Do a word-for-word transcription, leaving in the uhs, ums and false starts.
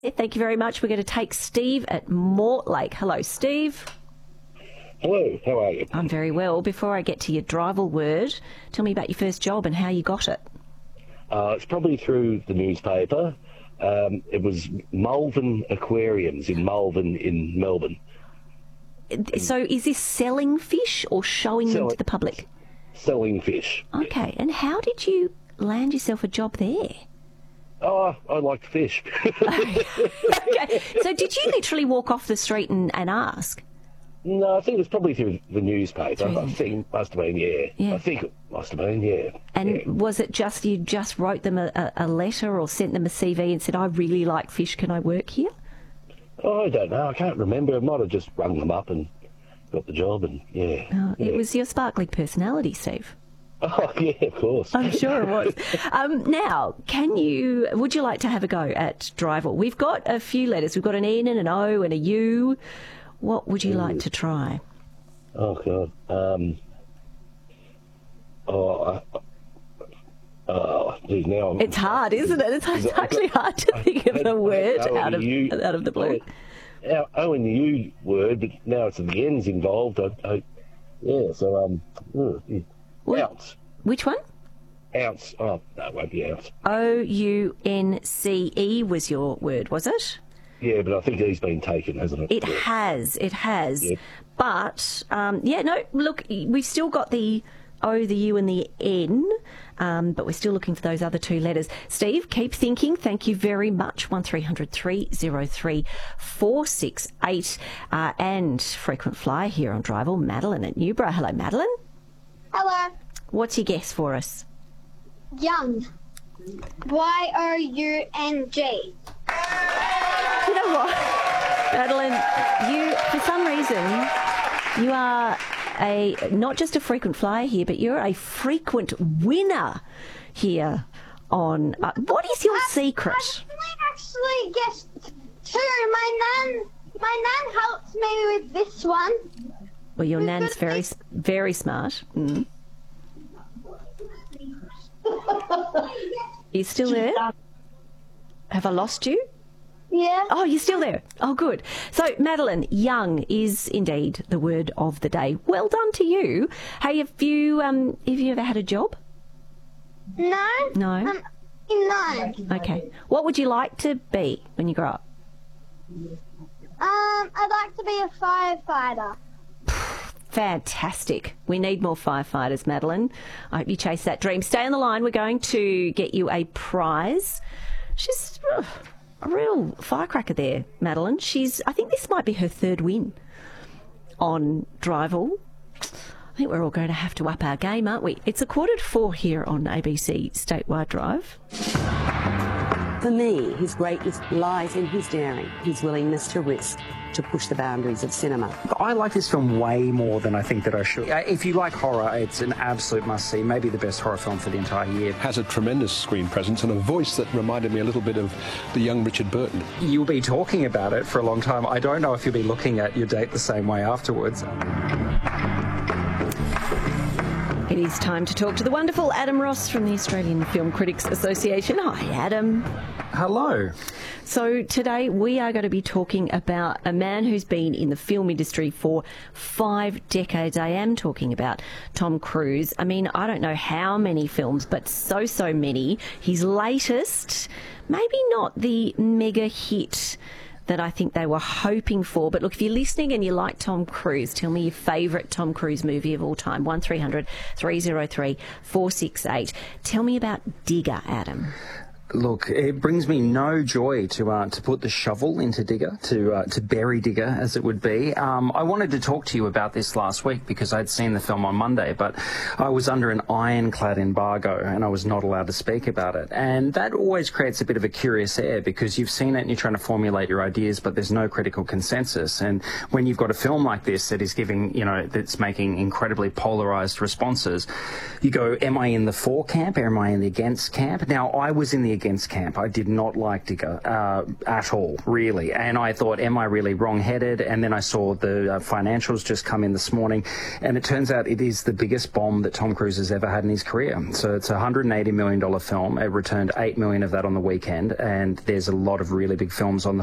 Thank you very much. We're going to take Steve at Mortlake. Hello, Steve. Hello, how are you? I'm very well. Before I get to your drival word, tell me about your first job and how you got it. Uh, it's probably through the newspaper. Um, it was Malvern Aquariums in Malvern in Melbourne. So is this selling fish or showing Selling, them to the public? Selling fish. Okay, and how did you land yourself a job there? Oh, I like fish. Okay, so did you literally walk off the street and, and ask? No, I think it was probably through the newspaper. Through I think it must have been, yeah. Yeah. I think it must have been, yeah. And yeah. was it just you just wrote them a, a, a letter or sent them a C V and said, I really like fish, can I work here? Oh, I don't know. I can't remember. I might have just rung them up and got the job and, yeah. Oh, yeah. It was your sparkling personality, Steve. Oh, yeah, of course. I'm sure it was. um, now, can you, would you like to have a go at drival? We've got a few letters. We've got an N and an O and a U. What would you Ooh. like to try? Oh, God. Um, oh, I, oh, geez, now I'm, It's hard, isn't it? It's, it's actually hard to I, think of I, a word I, out of, U, out of the blue. Oh, O and the U word, but now it's the N's involved. I, I, yeah, so, um, oh, yeah. Ounce. Which one? Ounce. Oh, no, it won't be ounce. O U N C E was your word, was it? Yeah, but I think he's been taken, hasn't it? It yeah. has, it has. Yeah. But, um, yeah, no, look, we've still got the O, the U and the N, um, but we're still looking for those other two letters. Steve, keep thinking. Thank you very much. one three hundred three oh three four six eight uh, and frequent flyer here on Drival, Madeline at Newborough. Hello, Madeline. Hello. What's your guess for us? Young. Y O U N G. You know what, Madeline, you, for some reason, you are a not just a frequent flyer here, but you're a frequent winner here on... Uh, what is your I, secret? I actually guessed two. My nan, my nan helped me with this one. Well, your nan's very, very smart. Mm. You still there? Have I lost you? Yeah. Oh, you're still there. Oh, good. So, Madeline, young is indeed the word of the day. Well done to you. Hey, have you um, have you ever had a job? No. No. Um, no. Okay. What would you like to be when you grow up? Um, I'd like to be a firefighter. Fantastic. We need more firefighters, Madeline. I hope you chase that dream. Stay on the line. We're going to get you a prize. She's uh, a real firecracker there, Madeline. She's, I think this might be her third win on Drival. I think we're all going to have to up our game, aren't we? It's a quarter to four here on A B C Statewide Drive. For me, his greatness lies in his daring, his willingness to risk, to push the boundaries of cinema. I like this film way more than I think that I should. If you like horror, it's an absolute must-see, maybe the best horror film for the entire year. Has a tremendous screen presence and a voice that reminded me a little bit of the young Richard Burton. You'll be talking about it for a long time. I don't know if you'll be looking at your date the same way afterwards. It is time to talk to the wonderful Adam Ross from the Australian Film Critics Association. Hi, Adam. Hello. So today we are going to be talking about a man who's been in the film industry for five decades. I am talking about Tom Cruise. I mean, I don't know how many films, but so, so many. His latest, maybe not the mega hit that I think they were hoping for. But look, if you're listening and you like Tom Cruise, tell me your favourite Tom Cruise movie of all time. one three hundred three oh three four six eight. Tell me about Digger, Adam. Look, it brings me no joy to uh, to put the shovel into Digger, to uh, to bury Digger, as it would be. Um, I wanted to talk to you about this last week because I'd seen the film on Monday, but I was under an ironclad embargo and I was not allowed to speak about it. And that always creates a bit of a curious air because you've seen it and you're trying to formulate your ideas, but there's no critical consensus. And when you've got a film like this that is giving, you know, that's making incredibly polarised responses, you go, am I in the for camp or am I in the against camp? Now, I was in the against Camp. I did not like Digger uh, at all, really. And I thought, am I really wrong-headed? And then I saw the uh, financials just come in this morning, and it turns out it is the biggest bomb that Tom Cruise has ever had in his career. So it's a one hundred eighty million dollars film. It returned eight million dollars of that on the weekend, and there's a lot of really big films on the